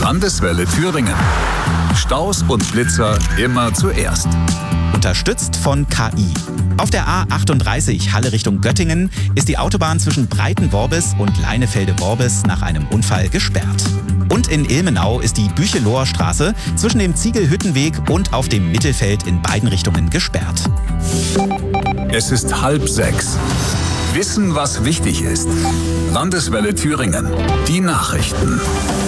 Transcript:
Landeswelle Thüringen. Staus und Blitzer immer zuerst. Unterstützt von KI. Auf der A38 Halle Richtung Göttingen ist die Autobahn zwischen Breitenworbis und Leinefelde-Worbis nach einem Unfall gesperrt. Und in Ilmenau ist die Bücheloher Straße zwischen dem Ziegelhüttenweg und auf dem Mittelfeld in beiden Richtungen gesperrt. Es ist 5:30. Wissen, was wichtig ist. Landeswelle Thüringen. Die Nachrichten.